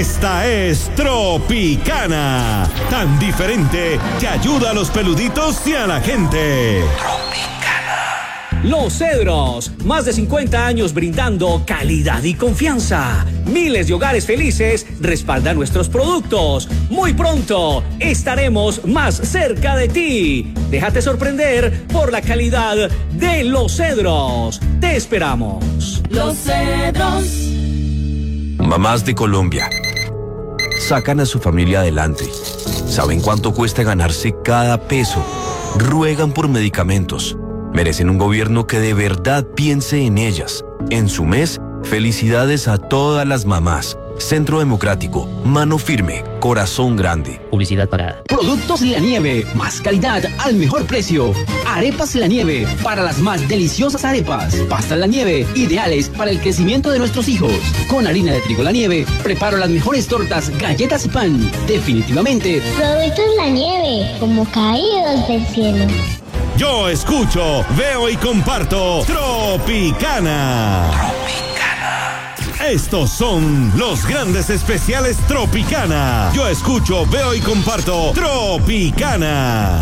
Esta es Tropicana, tan diferente que ayuda a los peluditos y a la gente. Los Cedros, más de 50 años brindando calidad y confianza. Miles de hogares felices respaldan nuestros productos. Muy pronto estaremos más cerca de ti. Déjate sorprender por la calidad de Los Cedros. Te esperamos. Los Cedros. Mamás de Colombia sacan a su familia adelante. Saben cuánto cuesta ganarse cada peso. Ruegan por medicamentos. Merecen un gobierno que de verdad piense en ellas. En su mes, felicidades a todas las mamás. Centro Democrático, mano firme, corazón grande. Publicidad pagada. Productos La Nieve, más calidad al mejor precio. Arepas La Nieve, para las más deliciosas arepas. Pastas La Nieve, ideales para el crecimiento de nuestros hijos. Con harina de trigo La Nieve, preparo las mejores tortas, galletas y pan. Definitivamente. Productos La Nieve, como caídos del cielo. Yo escucho, veo y comparto Tropicana. Estos son los grandes especiales Tropicana. Yo escucho, veo y comparto Tropicana.